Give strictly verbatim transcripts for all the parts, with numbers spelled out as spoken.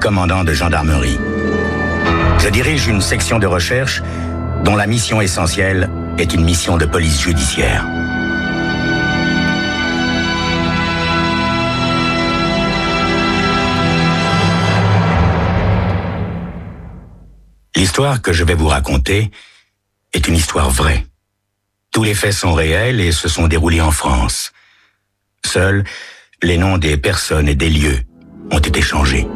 commandant de gendarmerie. Je dirige une section de recherche dont la mission essentielle est une mission de police judiciaire. L'histoire que je vais vous raconter est une histoire vraie. Tous les faits sont réels et se sont déroulés en France. Seuls les noms des personnes et des lieux ont été changés.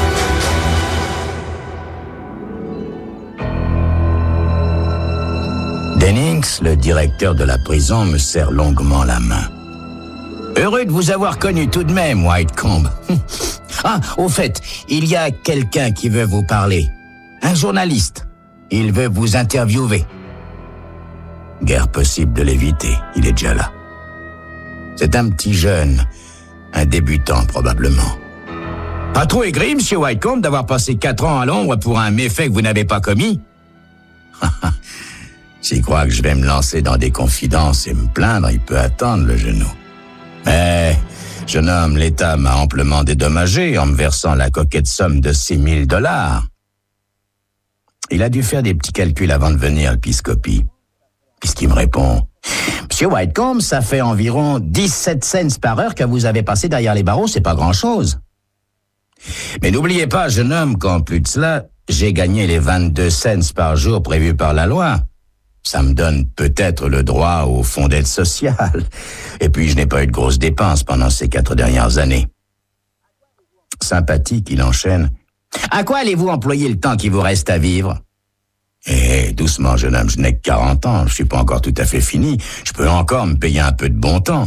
Dennings, le directeur de la prison, me serre longuement la main. Heureux de vous avoir connu tout de même, Whitecomb. Ah, au fait, il y a quelqu'un qui veut vous parler. Un journaliste. Il veut vous interviewer. Guère possible de l'éviter, il est déjà là. C'est un petit jeune, un débutant probablement. Pas trop aigri, monsieur Whitecomb, d'avoir passé quatre ans à l'ombre pour un méfait que vous n'avez pas commis? S'il croit que je vais me lancer dans des confidences et me plaindre, il peut attendre le genou. Mais, jeune homme, l'État m'a amplement dédommagé en me versant la coquette somme de six mille dollars. Il a dû faire des petits calculs avant de venir à l'épiscopie. Puisqu'il me répond, « Monsieur Whitecomb, ça fait environ dix-sept cents par heure que vous avez passé derrière les barreaux, c'est pas grand-chose. » Mais n'oubliez pas, jeune homme, qu'en plus de cela, j'ai gagné les vingt-deux cents par jour prévus par la loi. Ça me donne peut-être le droit au fonds d'aide sociale. Et puis, je n'ai pas eu de grosses dépenses pendant ces quatre dernières années. Sympathique, il enchaîne. À quoi allez-vous employer le temps qui vous reste à vivre? Eh, doucement, jeune homme, je n'ai que quarante ans, je suis pas encore tout à fait fini, je peux encore me payer un peu de bon temps.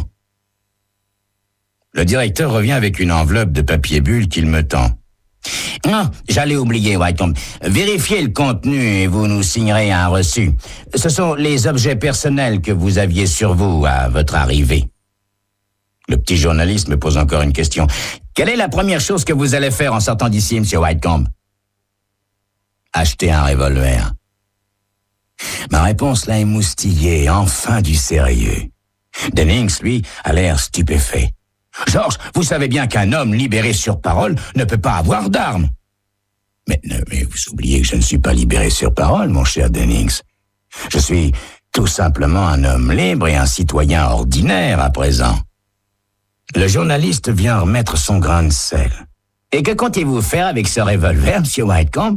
Le directeur revient avec une enveloppe de papier bulle qu'il me tend. Non, j'allais oublier, Whitecomb. Vérifiez le contenu et vous nous signerez un reçu. Ce sont les objets personnels que vous aviez sur vous à votre arrivée. Le petit journaliste me pose encore une question. Quelle est la première chose que vous allez faire en sortant d'ici, monsieur Whitecomb? Acheter un revolver. Ma réponse l'a émoustillé, enfin du sérieux. Dennings, lui, a l'air stupéfait. George, vous savez bien qu'un homme libéré sur parole ne peut pas avoir d'armes. Mais, mais vous oubliez que je ne suis pas libéré sur parole, mon cher Dennings. Je suis tout simplement un homme libre et un citoyen ordinaire à présent. Le journaliste vient remettre son grain de sel. Et que comptez-vous faire avec ce revolver, monsieur Whitecomb?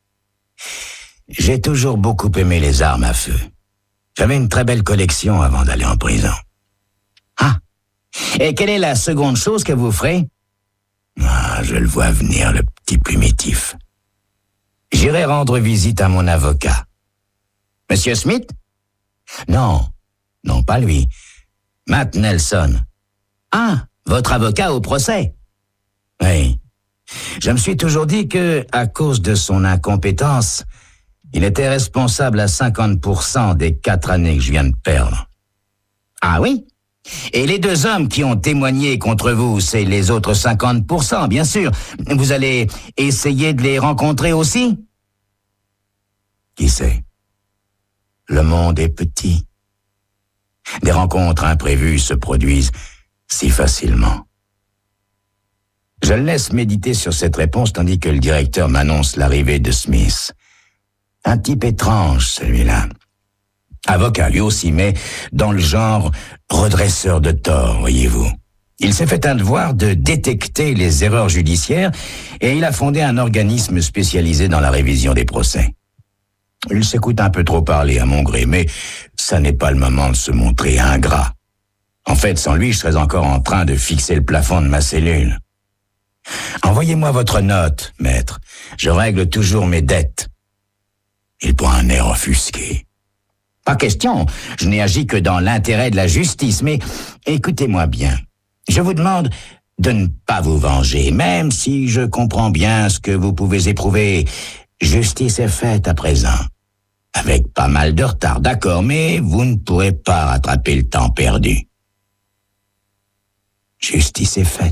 J'ai toujours beaucoup aimé les armes à feu. J'avais une très belle collection avant d'aller en prison. Ah! Et quelle est la seconde chose que vous ferez? Ah, je le vois venir, le petit plumitif. J'irai rendre visite à mon avocat. Monsieur Smith? Non, non, pas lui. Matt Nelson. Ah, votre avocat au procès? Oui. Je me suis toujours dit que, à cause de son incompétence, il était responsable à cinquante pour cent des quatre années que je viens de perdre. Ah oui? Et les deux hommes qui ont témoigné contre vous, c'est les autres cinquante pour cent, bien sûr. Vous allez essayer de les rencontrer aussi? Qui sait? Le monde est petit. Des rencontres imprévues se produisent si facilement. Je le laisse méditer sur cette réponse tandis que le directeur m'annonce l'arrivée de Smith. Un type étrange, celui-là. Avocat lui aussi, mais dans le genre redresseur de tort, voyez-vous. Il s'est fait un devoir de détecter les erreurs judiciaires et il a fondé un organisme spécialisé dans la révision des procès. Il s'écoute un peu trop parler à mon gré, mais ça n'est pas le moment de se montrer ingrat. En fait, sans lui, je serais encore en train de fixer le plafond de ma cellule. Envoyez-moi votre note, maître. Je règle toujours mes dettes. Il prend un air offusqué. Pas question, je n'ai agi que dans l'intérêt de la justice, mais écoutez-moi bien. Je vous demande de ne pas vous venger, même si je comprends bien ce que vous pouvez éprouver. Justice est faite à présent. Avec pas mal de retard, d'accord, mais vous ne pourrez pas rattraper le temps perdu. Justice est faite.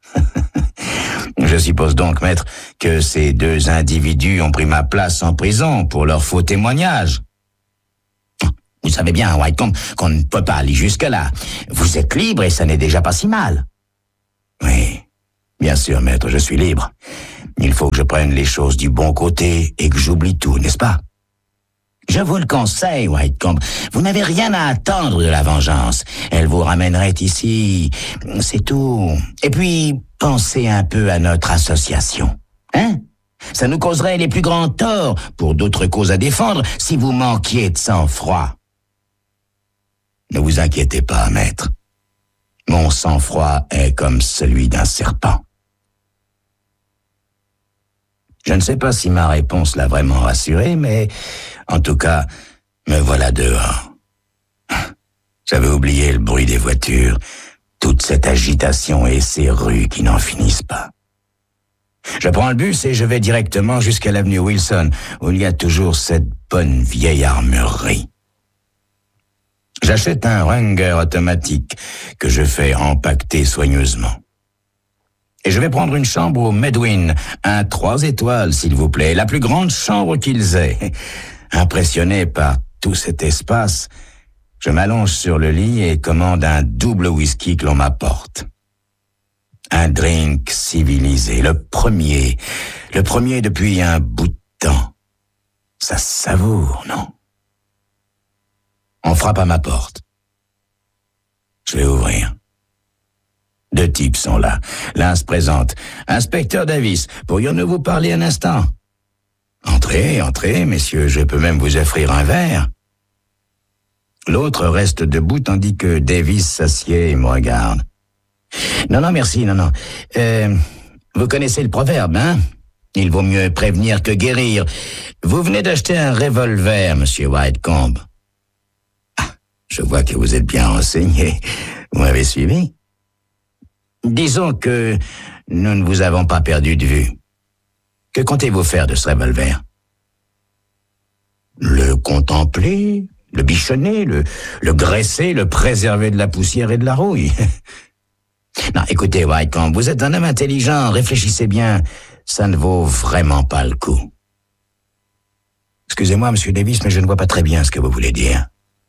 Je suppose donc, maître, que ces deux individus ont pris ma place en prison pour leur faux témoignage. Vous savez bien, Whitecomb, qu'on ne peut pas aller jusque-là. Vous êtes libre et ça n'est déjà pas si mal. Oui, Bien sûr, maître, je suis libre. Il faut que je prenne les choses du bon côté et que j'oublie tout, n'est-ce pas? Je vous le conseille, Whitecomb. Vous n'avez rien à attendre de la vengeance. Elle vous ramènerait ici, c'est tout. Et puis, pensez un peu à notre association. Hein? Ça nous causerait les plus grands torts pour d'autres causes à défendre si vous manquiez de sang-froid. Ne vous inquiétez pas, maître. Mon sang-froid est comme celui d'un serpent. Je ne sais pas si ma réponse l'a vraiment rassuré, mais en tout cas, me voilà dehors. J'avais oublié le bruit des voitures, toute cette agitation et ces rues qui n'en finissent pas. Je prends le bus et je vais directement jusqu'à l'avenue Wilson, où il y a toujours cette bonne vieille armurerie. J'achète un Runger automatique que je fais empaqueter soigneusement. Et je vais prendre une chambre au Medwin, un trois étoiles, s'il vous plaît, la plus grande chambre qu'ils aient. Impressionné par tout cet espace, je m'allonge sur le lit et commande un double whisky que l'on m'apporte. Un drink civilisé, le premier, le premier depuis un bout de temps. Ça se savoure, non? On frappe à ma porte. Je vais ouvrir. Deux types sont là. L'un se présente. Inspecteur Davis, pourrions-nous vous parler un instant? Entrez, entrez, messieurs, je peux même vous offrir un verre. L'autre reste debout tandis que Davis s'assied et me regarde. Non, non, merci, non, non. Euh, vous connaissez le proverbe, hein? Il vaut mieux prévenir que guérir. Vous venez d'acheter un revolver, monsieur Whitecomb. Ah, je vois que vous êtes bien renseigné. Vous m'avez suivi? Disons que nous ne vous avons pas perdu de vue. Que comptez-vous faire de ce revolver? Le contempler, le bichonner, le, le graisser, le préserver de la poussière et de la rouille. Non, écoutez, Whitecomb, vous êtes un homme intelligent, réfléchissez bien, ça ne vaut vraiment pas le coup. Excusez-moi, monsieur Davis, mais je ne vois pas très bien ce que vous voulez dire.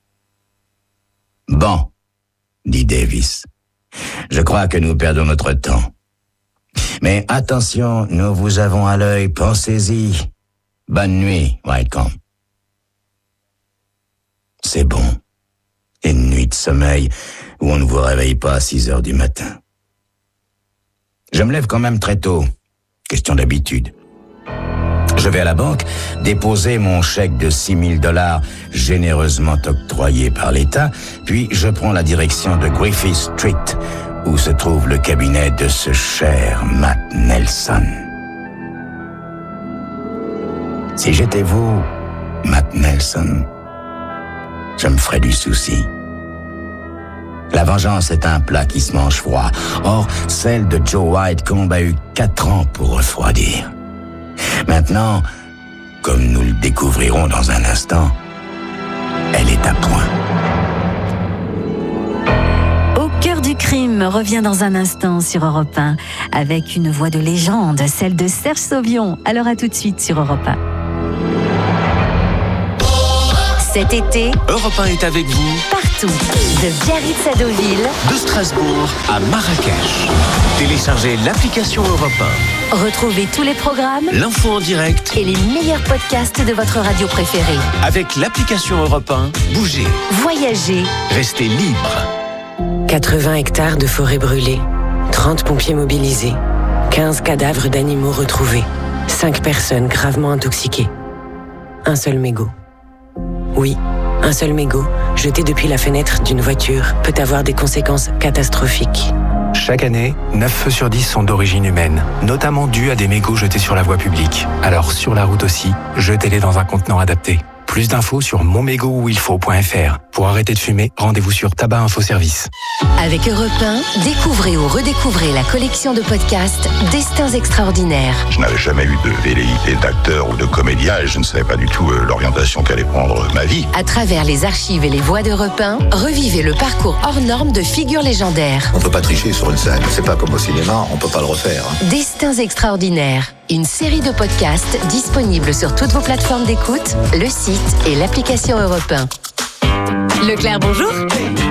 Bon, dit Davis. Je crois que nous perdons notre temps. Mais attention, nous vous avons à l'œil, pensez-y. Bonne nuit, Whitecomb. C'est bon. Une nuit de sommeil où on ne vous réveille pas à six heures du matin. Je me lève quand même très tôt. Question d'habitude. Je vais à la banque déposer mon chèque de six mille dollars généreusement octroyé par l'État, puis je prends la direction de Griffith Street, où se trouve le cabinet de ce cher Matt Nelson. Si j'étais vous, Matt Nelson, je me ferais du souci. La vengeance est un plat qui se mange froid. Or, celle de Joe Whitecomb a eu quatre ans pour refroidir. Maintenant, comme nous le découvrirons dans un instant, elle est à point. Au cœur du crime revient dans un instant sur Europe un avec une voix de légende, celle de Serge Sauvion. Alors à tout de suite sur Europe un. Cet été, Europe un est avec vous partout, de Biarritz à Deauville, de Strasbourg à Marrakech. Téléchargez l'application Europe un. Retrouvez tous les programmes, l'info en direct et les meilleurs podcasts de votre radio préférée. Avec l'application Europe un, bougez, voyagez, restez libre. quatre-vingts hectares de forêt brûlée, trente pompiers mobilisés, quinze cadavres d'animaux retrouvés, cinq personnes gravement intoxiquées. Un seul mégot. Oui, un seul mégot, jeté depuis la fenêtre d'une voiture, peut avoir des conséquences catastrophiques. Chaque année, neuf feux sur dix sont d'origine humaine, notamment dus à des mégots jetés sur la voie publique. Alors sur la route aussi, jetez-les dans un contenant adapté. Plus d'infos sur mon mégot où il faut point f r. Pour arrêter de fumer, rendez-vous sur Tabac Info Service. Avec Europe un, découvrez ou redécouvrez la collection de podcasts Destins extraordinaires. Je n'avais jamais eu de velléité d'acteur ou de comédien et je ne savais pas du tout euh, l'orientation qu'allait prendre ma vie. À travers les archives et les voix d'Europe un, revivez le parcours hors norme de figures légendaires. On peut pas tricher sur une scène, c'est pas comme au cinéma, on peut pas le refaire. Destins extraordinaires, une série de podcasts disponibles sur toutes vos plateformes d'écoute, le site et l'application Europe un. Leclerc, bonjour.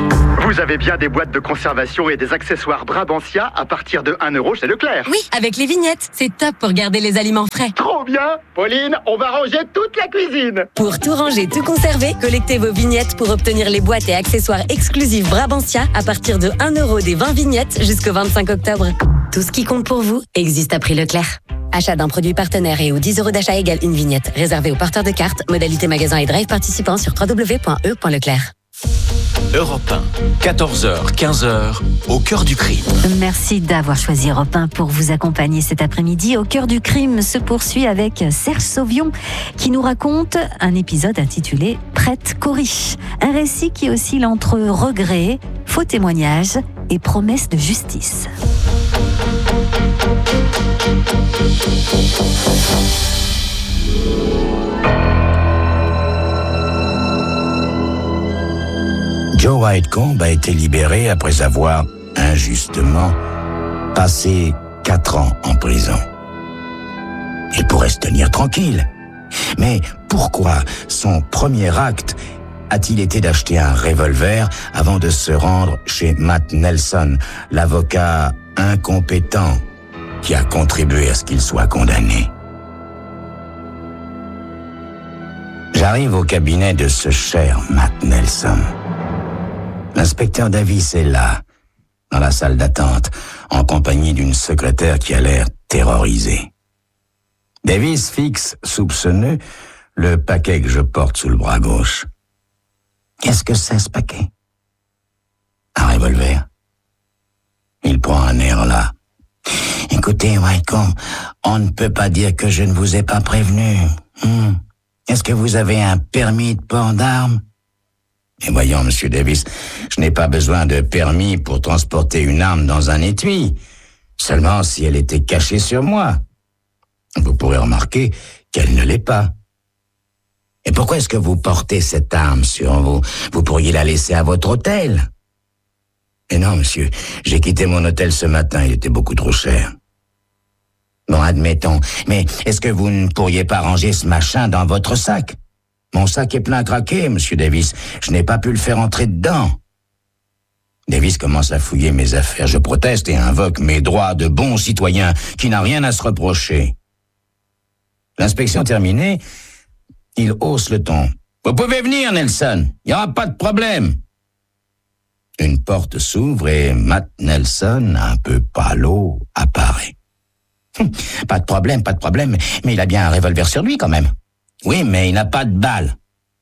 Vous avez bien des boîtes de conservation et des accessoires Brabantia à partir de un euro chez Leclerc. Oui, avec les vignettes. C'est top pour garder les aliments frais. Trop bien. Pauline, on va ranger toute la cuisine. Pour tout ranger, tout conserver, collectez vos vignettes pour obtenir les boîtes et accessoires exclusifs Brabantia à partir de un euro des vingt vignettes jusqu'au vingt-cinq octobre. Tout ce qui compte pour vous existe à prix Leclerc. Achat d'un produit partenaire et aux dix euros d'achat égale une vignette. Réservé aux porteurs de cartes. Modalité magasin et drive participants sur w w w point e point leclerc. Europe un, quatorze heures, quinze heures, au cœur du crime. Merci d'avoir choisi Europe un pour vous accompagner cet après-midi. Au cœur du crime se poursuit avec Serge Sauvion qui nous raconte un épisode intitulé Prête Corriche. Un récit qui oscille entre regrets, faux témoignages et promesses de justice. Joe Whitecomb a été libéré après avoir, injustement, passé quatre ans en prison. Il pourrait se tenir tranquille. Mais pourquoi son premier acte a-t-il été d'acheter un revolver avant de se rendre chez Matt Nelson, l'avocat incompétent qui a contribué à ce qu'il soit condamné? J'arrive au cabinet de ce cher Matt Nelson. L'inspecteur Davis est là, dans la salle d'attente, en compagnie d'une secrétaire qui a l'air terrorisée. Davis fixe, soupçonneux, le paquet que je porte sous le bras gauche. Qu'est-ce que c'est, ce paquet? Un revolver. Il prend un air là. Écoutez, Whitecomb, on ne peut pas dire que je ne vous ai pas prévenu. Hmm. Est-ce que vous avez un permis de port d'armes? Et voyons, Monsieur Davis, je n'ai pas besoin de permis pour transporter une arme dans un étui, seulement si elle était cachée sur moi. Vous pourrez remarquer qu'elle ne l'est pas. Et pourquoi est-ce que vous portez cette arme sur vous? Vous pourriez la laisser à votre hôtel. Et non, monsieur, j'ai quitté mon hôtel ce matin, il était beaucoup trop cher. Bon, admettons, mais est-ce que vous ne pourriez pas ranger ce machin dans votre sac? Mon sac est plein à craquer, Monsieur Davis. Je n'ai pas pu le faire entrer dedans. Davis commence à fouiller mes affaires. Je proteste et invoque mes droits de bon citoyen qui n'a rien à se reprocher. L'inspection terminée, il hausse le ton. Vous pouvez venir, Nelson. Il n'y aura pas de problème. Une porte s'ouvre et Matt Nelson, un peu pâleau, apparaît. Pas de problème, pas de problème, mais il a bien un revolver sur lui quand même. Oui, mais il n'a pas de balle.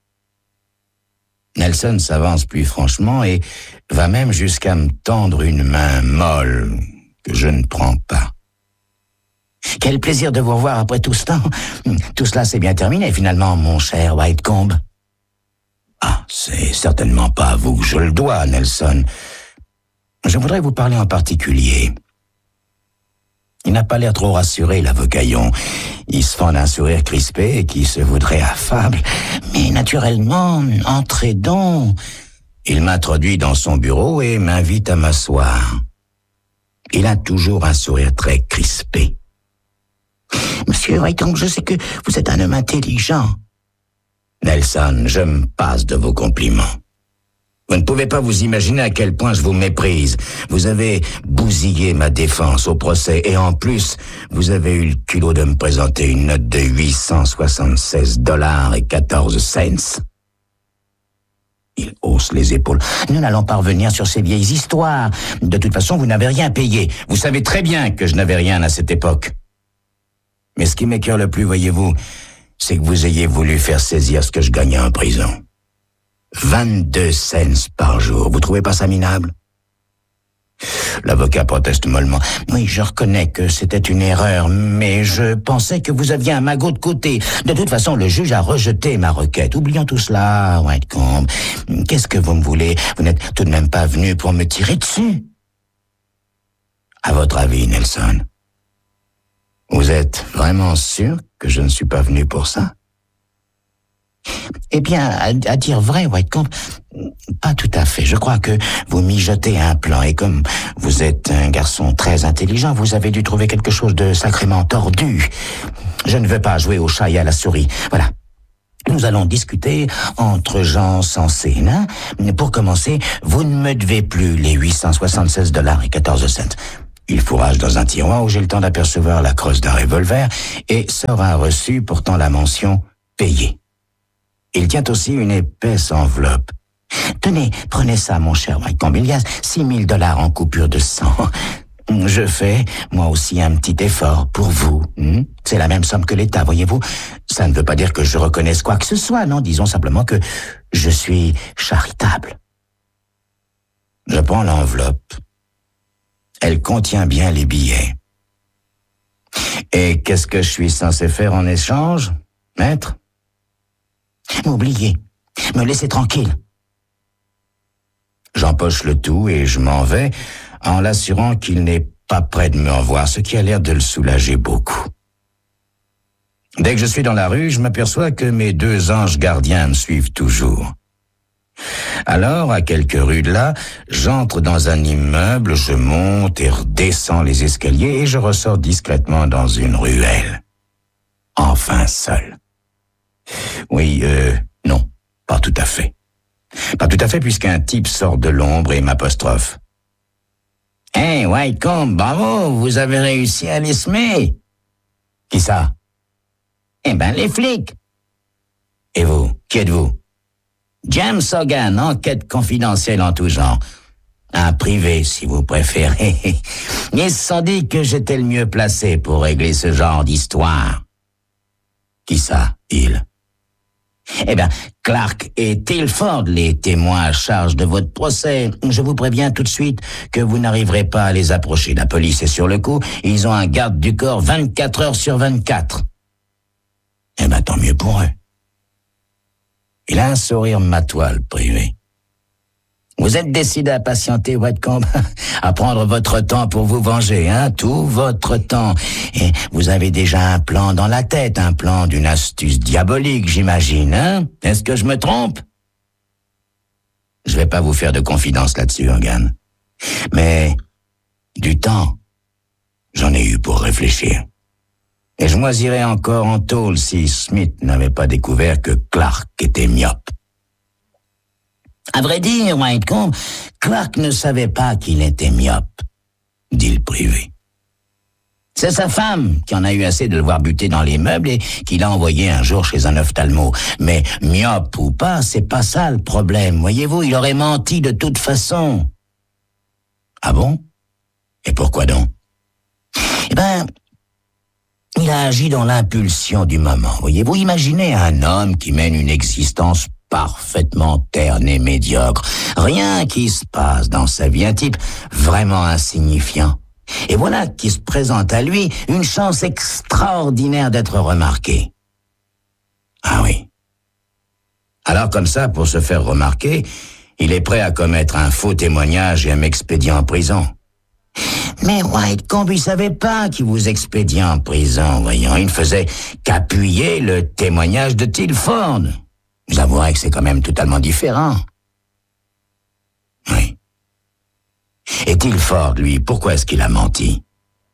Nelson s'avance plus franchement et va même jusqu'à me tendre une main molle que je ne prends pas. Quel plaisir de vous revoir après tout ce temps. Tout cela s'est bien terminé finalement, mon cher Whitecomb. Ah, c'est certainement pas à vous que je le dois, Nelson. Je voudrais vous parler en particulier. Il n'a pas l'air trop rassuré, l'avocaillon. Il se fend d'un sourire crispé et qui se voudrait affable. Mais naturellement, entrez donc. Il m'introduit dans son bureau et m'invite à m'asseoir. Il a toujours un sourire très crispé. Monsieur Whitecomb, je sais que vous êtes un homme intelligent. Nelson, je me passe de vos compliments. Vous ne pouvez pas vous imaginer à quel point je vous méprise. Vous avez bousillé ma défense au procès et en plus, vous avez eu le culot de me présenter une note de huit cent soixante-seize dollars et quatorze cents. Il hausse les épaules. Nous n'allons pas revenir sur ces vieilles histoires. De toute façon, vous n'avez rien payé. Vous savez très bien que je n'avais rien à cette époque. Mais ce qui m'écœure le plus, voyez-vous, c'est que vous ayez voulu faire saisir ce que je gagnais en prison. vingt-deux cents par jour. Vous trouvez pas ça minable? L'avocat proteste mollement. Oui, je reconnais que c'était une erreur, mais je pensais que vous aviez un magot de côté. De toute façon, le juge a rejeté ma requête. Oublions tout cela, Whitecomb. Qu'est-ce que vous me voulez? Vous n'êtes tout de même pas venu pour me tirer dessus. À votre avis, Nelson, vous êtes vraiment sûr que je ne suis pas venu pour ça? Eh bien, à, à dire vrai, Whitecomb, pas tout à fait. Je crois que vous mijotez un plan et comme vous êtes un garçon très intelligent, vous avez dû trouver quelque chose de sacrément tordu. Je ne veux pas jouer au chat et à la souris. Voilà. Nous allons discuter entre gens sensés, hein? Pour commencer, vous ne me devez plus les huit cent soixante-seize dollars et quatorze cents. Il fourrage dans un tiroir où j'ai le temps d'apercevoir la crosse d'un revolver et sera reçu portant la mention « payé ». Il tient aussi une épaisse enveloppe. Tenez, prenez ça, mon cher Whitecomb, il y a six mille dollars en coupure de cent. Je fais, moi aussi, un petit effort pour vous. Hmm? C'est la même somme que l'État, voyez-vous. Ça ne veut pas dire que je reconnaisse quoi que ce soit, non, disons simplement que je suis charitable. Je prends l'enveloppe. Elle contient bien les billets. Et qu'est-ce que je suis censé faire en échange, maître? M'oublier, me laisser tranquille. J'empoche le tout et je m'en vais en l'assurant qu'il n'est pas près de me revoir, ce qui a l'air de le soulager beaucoup. Dès que je suis dans la rue, je m'aperçois que mes deux anges gardiens me suivent toujours. Alors, à quelques rues de là, j'entre dans un immeuble, je monte et redescends les escaliers et je ressors discrètement dans une ruelle. Enfin seul. Oui, euh, non, pas tout à fait. Pas tout à fait, puisqu'un type sort de l'ombre et m'apostrophe. « Hey, Whitecomb, bravo, vous avez réussi à les semer. »« Qui ça ?»« Eh ben, les flics. »« Et vous, qui êtes-vous ?»« James Hogan, enquête confidentielle en tout genre. Un privé, si vous préférez. Ils se sont dit que j'étais le mieux placé pour régler ce genre d'histoire. »« Qui ça, il ?» Eh bien, Clark et Tilford, les témoins à charge de votre procès. Je vous préviens tout de suite que vous n'arriverez pas à les approcher. La police est sur le coup. Ils ont un garde du corps vingt-quatre heures sur vingt-quatre. Eh bien, tant mieux pour eux. Il a un sourire matois, le privé. Vous êtes décidé à patienter, Whitecomb, à prendre votre temps pour vous venger, hein, tout votre temps. Et vous avez déjà un plan dans la tête, un plan d'une astuce diabolique, j'imagine, hein? Est-ce que je me trompe? Je vais pas vous faire de confidence là-dessus, Hogan. Mais du temps, j'en ai eu pour réfléchir. Et je moisirais encore en tôle si Smith n'avait pas découvert que Clark était myope. À vrai dire, Whitecomb, Clark ne savait pas qu'il était myope, dit le privé. C'est sa femme qui en a eu assez de le voir buter dans les meubles et qui l'a envoyé un jour chez un ophtalmo. Mais myope ou pas, c'est pas ça le problème. Voyez-vous, il aurait menti de toute façon. Ah bon? Et pourquoi donc? Eh ben, il a agi dans l'impulsion du moment. Voyez-vous, imaginez un homme qui mène une existence parfaitement terne et médiocre. Rien qui se passe dans sa vie, un type vraiment insignifiant. Et voilà qui se présente à lui une chance extraordinaire d'être remarqué. Ah oui. Alors comme ça, pour se faire remarquer, il est prêt à commettre un faux témoignage et à m'expédier en prison. Mais Whitecomb, il savait pas qu'il vous expédiait en prison, voyons. Il ne faisait qu'appuyer le témoignage de Tilford. Vous avouerez que c'est quand même totalement différent. Oui. Et Tilford, lui, pourquoi est-ce qu'il a menti?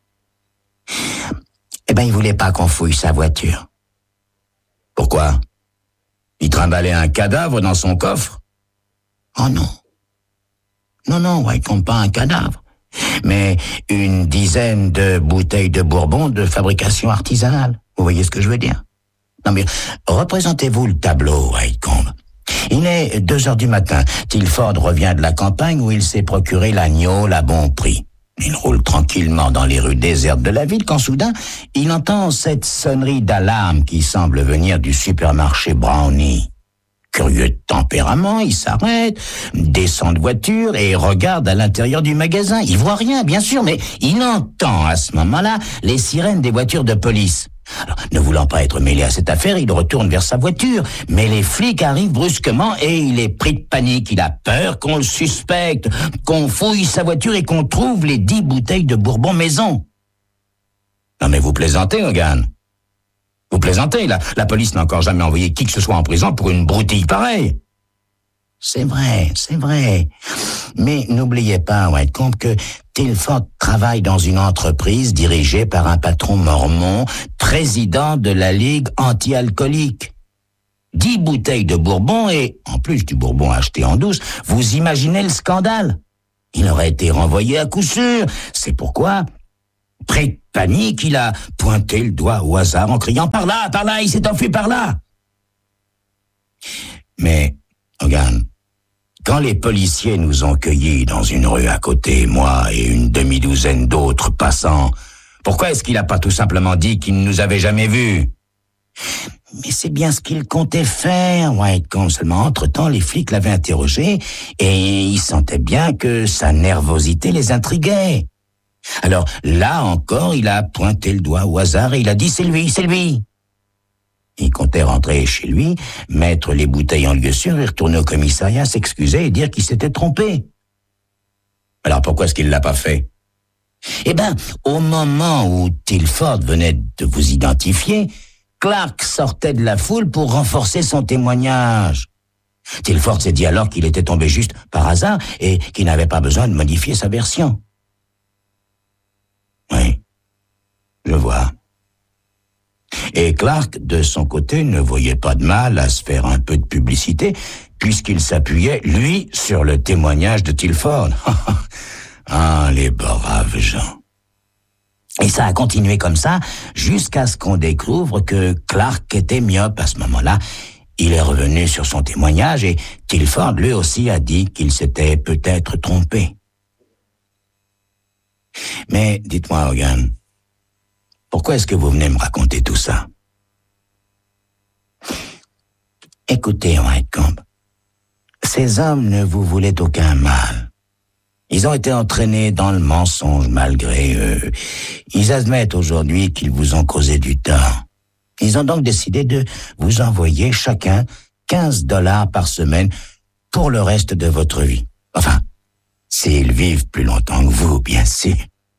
Eh ben, il voulait pas qu'on fouille sa voiture. Pourquoi? Il trimballait un cadavre dans son coffre? Oh non. Non, non, Whitecomb, pas un cadavre. Mais une dizaine de bouteilles de bourbon de fabrication artisanale. Vous voyez ce que je veux dire? Non mais, représentez-vous le tableau, Whitecomb. Il est deux heures du matin. Tilford revient de la campagne où il s'est procuré l'agneau à bon prix. Il roule tranquillement dans les rues désertes de la ville quand soudain, il entend cette sonnerie d'alarme qui semble venir du supermarché Brownie. Curieux de tempérament, il s'arrête, descend de voiture et regarde à l'intérieur du magasin. Il voit rien, bien sûr, mais il entend à ce moment-là les sirènes des voitures de police. Alors, ne voulant pas être mêlé à cette affaire, il retourne vers sa voiture. Mais les flics arrivent brusquement et il est pris de panique. Il a peur qu'on le suspecte, qu'on fouille sa voiture et qu'on trouve les dix bouteilles de bourbon maison. Non mais vous plaisantez, Hogan. Vous plaisantez, la, la police n'a encore jamais envoyé qui que ce soit en prison pour une broutille pareille. C'est vrai, c'est vrai. Mais n'oubliez pas, Whitecomb, que Tilford travaille dans une entreprise dirigée par un patron mormon, président de la Ligue anti-alcoolique. dix bouteilles de bourbon et, en plus du bourbon acheté en douce, vous imaginez le scandale? Il aurait été renvoyé à coup sûr. C'est pourquoi, pris de panique, il a pointé le doigt au hasard en criant « Par là, par là, il s'est enfui par là !» Mais, regarde, quand les policiers nous ont cueillis dans une rue à côté, moi et une demi-douzaine d'autres passants, pourquoi est-ce qu'il n'a pas tout simplement dit qu'il ne nous avait jamais vus? Mais c'est bien ce qu'il comptait faire, Whitecomb. Seulement, entre-temps, les flics l'avaient interrogé et ils sentaient bien que sa nervosité les intriguait. Alors, là encore, il a pointé le doigt au hasard et il a dit « C'est lui, c'est lui !» Il comptait rentrer chez lui, mettre les bouteilles en lieu sûr et retourner au commissariat, s'excuser et dire qu'il s'était trompé. Alors pourquoi est-ce qu'il l'a pas fait? Eh ben, au moment où Tilford venait de vous identifier, Clark sortait de la foule pour renforcer son témoignage. Tilford s'est dit alors qu'il était tombé juste par hasard et qu'il n'avait pas besoin de modifier sa version. Oui, je vois. Et Clark, de son côté, ne voyait pas de mal à se faire un peu de publicité, puisqu'il s'appuyait, lui, sur le témoignage de Tilford. Ah, les braves gens. Et ça a continué comme ça, jusqu'à ce qu'on découvre que Clark était myope à ce moment-là. Il est revenu sur son témoignage et Tilford, lui aussi, a dit qu'il s'était peut-être trompé. Mais, dites-moi, Hogan, pourquoi est-ce que vous venez me raconter tout ça? Écoutez, Whitecomb, ces hommes ne vous voulaient aucun mal. Ils ont été entraînés dans le mensonge malgré eux. Ils admettent aujourd'hui qu'ils vous ont causé du tort. Ils ont donc décidé de vous envoyer chacun quinze dollars par semaine pour le reste de votre vie. Enfin, s'ils vivent plus longtemps que vous, bien sûr.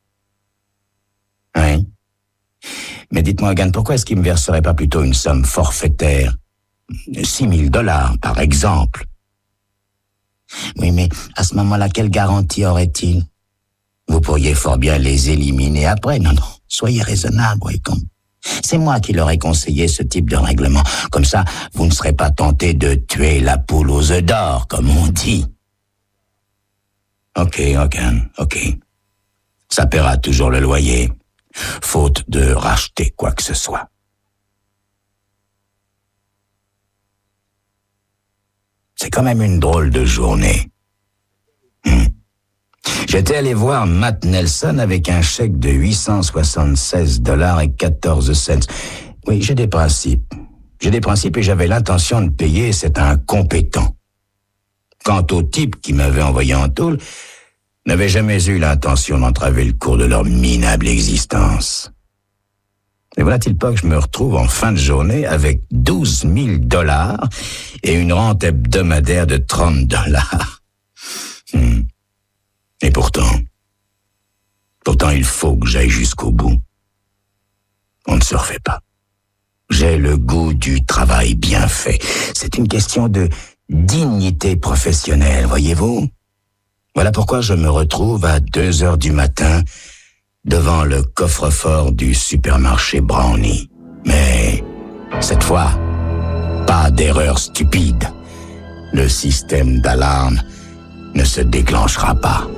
Oui. Mais dites-moi, Hogan, pourquoi est-ce qu'ils me verseraient pas plutôt une somme forfaitaire? six mille dollars, par exemple. Oui, mais à ce moment-là, quelle garantie aurait-il? Vous pourriez fort bien les éliminer après. Non, non, soyez raisonnable, Whitecomb. C'est moi qui leur ai conseillé ce type de règlement. Comme ça, vous ne serez pas tenté de tuer la poule aux œufs d'or, comme on dit. Ok, Hogan, ok. Ça paiera toujours le loyer, faute de racheter quoi que ce soit. C'est quand même une drôle de journée. Hmm. J'étais allé voir Matt Nelson avec un chèque de huit cent soixante-seize dollars et quatorze cents. Oui, j'ai des principes. J'ai des principes et j'avais l'intention de payer cet incompétent. Quant au type qui m'avait envoyé en tôle, n'avait jamais eu l'intention d'entraver le cours de leur minable existence. Et voilà-t-il pas que je me retrouve en fin de journée avec douze mille dollars et une rente hebdomadaire de trente dollars. Hmm. Et pourtant, pourtant il faut que j'aille jusqu'au bout. On ne se refait pas. J'ai le goût du travail bien fait. C'est une question de dignité professionnelle, voyez-vous? Voilà pourquoi je me retrouve à deux heures du matin devant le coffre-fort du supermarché Brownie. Mais, cette fois, pas d'erreur stupide. Le système d'alarme ne se déclenchera pas.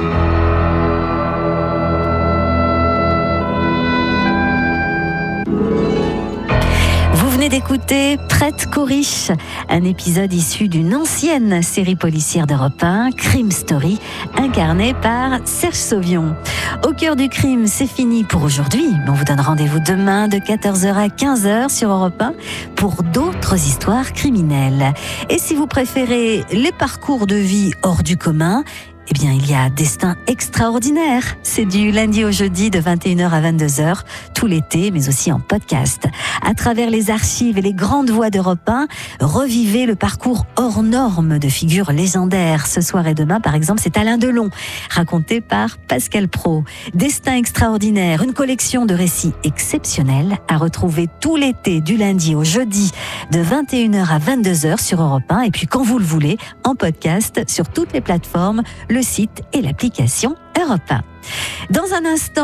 Vous venez d'écouter Prête Corriche, un épisode issu d'une ancienne série policière d'Europe un, Crime Story, incarnée par Serge Sauvion. Au cœur du crime, c'est fini pour aujourd'hui. On vous donne rendez-vous demain de quatorze heures à quinze heures sur Europe un pour d'autres histoires criminelles. Et si vous préférez les parcours de vie hors du commun, eh bien, il y a Destin extraordinaire. C'est du lundi au jeudi de vingt et une heures à vingt-deux heures, tout l'été, mais aussi en podcast. À travers les archives et les grandes voix d'Europe un, revivez le parcours hors norme de figures légendaires. Ce soir et demain, par exemple, c'est Alain Delon, raconté par Pascal Praud. Destin extraordinaire, une collection de récits exceptionnels à retrouver tout l'été, du lundi au jeudi, de vingt et une heures à vingt-deux heures sur Europe un, et puis quand vous le voulez, en podcast sur toutes les plateformes, le site et l'application Europe un. Dans un instant,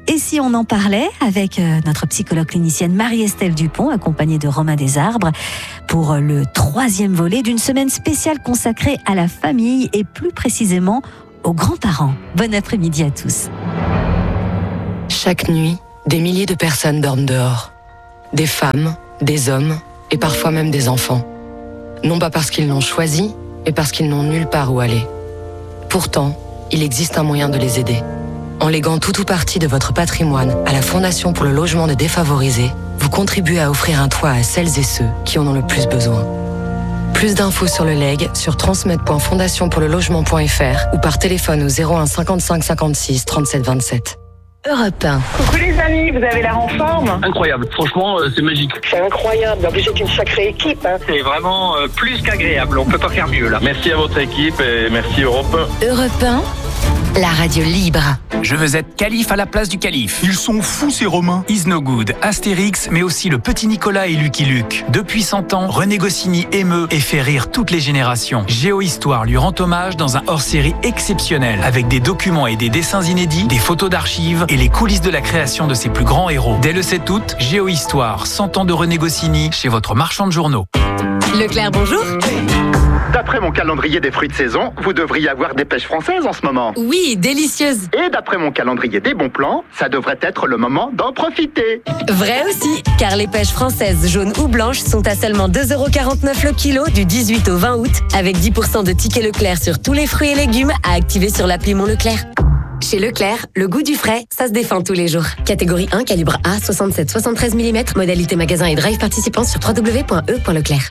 Et si on en parlait avec notre psychologue clinicienne Marie-Estelle Dupont, accompagnée de Romain Desarbres, pour le troisième volet d'une semaine spéciale consacrée à la famille et plus précisément aux grands-parents. Bon après-midi à tous. Chaque nuit, des milliers de personnes dorment dehors. Des femmes, des hommes et parfois même des enfants. Non pas parce qu'ils l'ont choisi, mais parce qu'ils n'ont nulle part où aller. Pourtant, il existe un moyen de les aider. En léguant tout ou partie de votre patrimoine à la Fondation pour le logement des défavorisés, vous contribuez à offrir un toit à celles et ceux qui en ont le plus besoin. Plus d'infos sur le leg sur transmettre point fondation pour le logement point f r ou par téléphone au zéro un cinquante-cinq cinquante-six trente-sept vingt-sept. Europe un. Coucou les amis, vous avez l'air en forme. Incroyable, franchement euh, c'est magique. C'est incroyable, en plus c'est une sacrée équipe. Hein. C'est vraiment euh, plus qu'agréable, on peut pas faire mieux là. Merci à votre équipe et merci Europe un. Europe un, la radio libre. Je veux être calife à la place du calife. Ils sont fous ces Romains. Is No Good, Astérix, mais aussi le petit Nicolas et Lucky Luke. Depuis cent ans, René Goscinny émeut et fait rire toutes les générations. Géohistoire lui rend hommage dans un hors-série exceptionnel, avec des documents et des dessins inédits, des photos d'archives et les coulisses de la création de ses plus grands héros. Dès le sept août, Géohistoire, cent ans de René Goscinny, chez votre marchand de journaux. Leclerc, bonjour. D'après mon calendrier des fruits de saison, vous devriez avoir des pêches françaises en ce moment. Oui, délicieuses. Et d'après mon calendrier des bons plans, ça devrait être le moment d'en profiter. Vrai aussi, car les pêches françaises jaunes ou blanches sont à seulement deux euros quarante-neuf le kilo du dix-huit au vingt août, avec dix pour cent de tickets Leclerc sur tous les fruits et légumes à activer sur l'appli Mon Leclerc. Chez Leclerc, le goût du frais, ça se défend tous les jours. Catégorie un, calibre A, soixante-sept soixante-treize millimètres, modalité magasin et drive participant sur w w w point e point leclerc.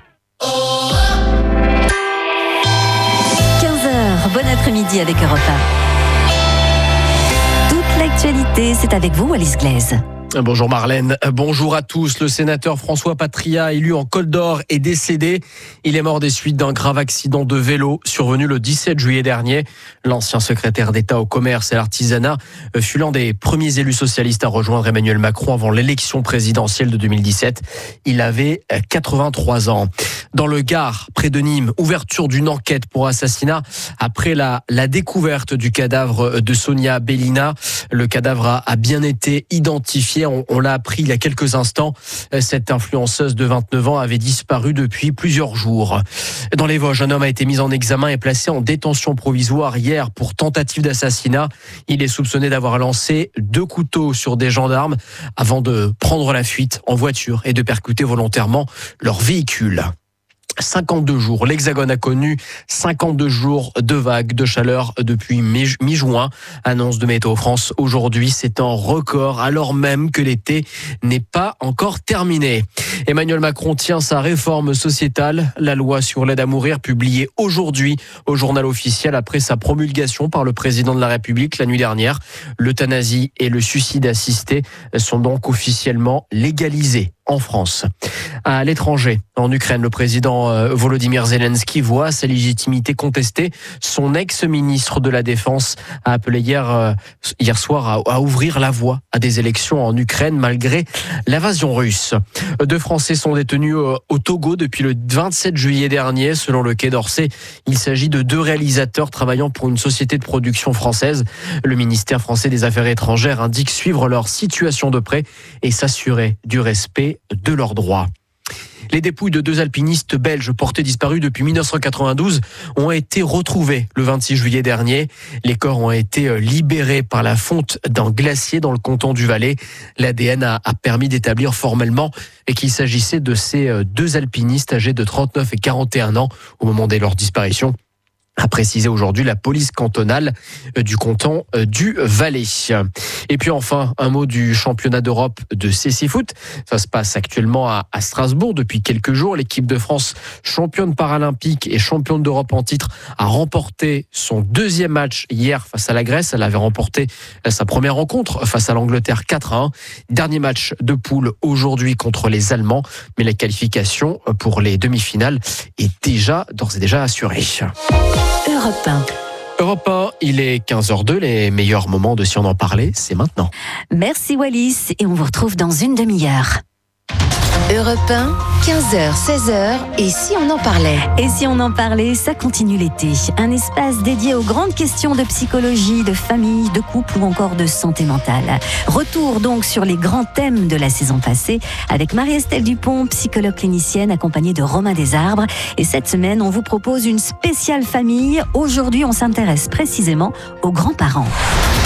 quinze heures, bon après-midi avec Europe un. Toute l'actualité, c'est avec vous, Alice Glaise. Bonjour Marlène, bonjour à tous. Le sénateur François Patria, élu en Col d'Or, est décédé. Il est mort des suites d'un grave accident de vélo survenu le dix-sept juillet dernier. L'ancien secrétaire d'État au commerce et à l'artisanat fut l'un des premiers élus socialistes à rejoindre Emmanuel Macron avant l'élection présidentielle de deux mille dix-sept. Il avait quatre-vingt-trois ans. Dans le Gard, près de Nîmes, ouverture d'une enquête pour assassinat après la, la découverte du cadavre de Sonia Bellina. Le cadavre a, a bien été identifié. On, on l'a appris il y a quelques instants. Cette influenceuse de vingt-neuf ans avait disparu depuis plusieurs jours. Dans les Vosges, un homme a été mis en examen et placé en détention provisoire hier pour tentative d'assassinat. Il est soupçonné d'avoir lancé deux couteaux sur des gendarmes avant de prendre la fuite en voiture et de percuter volontairement leur véhicule. cinquante-deux jours. L'Hexagone a connu cinquante-deux jours de vagues de chaleur depuis mi-juin. Annonce de Météo France aujourd'hui. C'est un record alors même que l'été n'est pas encore terminé. Emmanuel Macron tient sa réforme sociétale. La loi sur l'aide à mourir publiée aujourd'hui au journal officiel après sa promulgation par le président de la République la nuit dernière. L'euthanasie et le suicide assisté sont donc officiellement légalisés en France. À l'étranger, en Ukraine, le président Volodymyr Zelensky voit sa légitimité contestée. Son ex-ministre de la Défense a appelé hier, hier soir à, à ouvrir la voie à des élections en Ukraine malgré l'invasion russe. Deux Français sont détenus au Togo depuis le vingt-sept juillet dernier. Selon le Quai d'Orsay, il s'agit de deux réalisateurs travaillant pour une société de production française. Le ministère français des Affaires étrangères indique suivre leur situation de près et s'assurer du respect de leurs droits. Les dépouilles de deux alpinistes belges portés disparus depuis mille neuf cent quatre-vingt-douze ont été retrouvées le vingt-six juillet dernier. Les corps ont été libérés par la fonte d'un glacier dans le canton du Valais. L'A D N a, a permis d'établir formellement qu'il s'agissait de ces deux alpinistes âgés de trente-neuf et quarante et un ans au moment de leur disparition, a précisé aujourd'hui la police cantonale du canton du Valais. Et puis enfin, un mot du championnat d'Europe de C C Foot. Ça se passe actuellement à, à Strasbourg depuis quelques jours. L'équipe de France, championne paralympique et championne d'Europe en titre, a remporté son deuxième match hier face à la Grèce. Elle avait remporté sa première rencontre face à l'Angleterre quatre à un. Dernier match de poule aujourd'hui contre les Allemands. Mais la qualification pour les demi-finales est déjà, d'ores et déjà assurée. Europe un. Europe un, il est quinze heures deux, les meilleurs moments de Si on en parlait, c'est maintenant. Merci Wallis et on vous retrouve dans une demi-heure. Europe un, quinze heures, seize heures, et si on en parlait? Et si on en parlait, ça continue l'été. Un espace dédié aux grandes questions de psychologie, de famille, de couple ou encore de santé mentale. Retour donc sur les grands thèmes de la saison passée avec Marie-Estelle Dupont, psychologue clinicienne accompagnée de Romain Desarbres. Et cette semaine, on vous propose une spéciale famille. Aujourd'hui, on s'intéresse précisément aux grands-parents.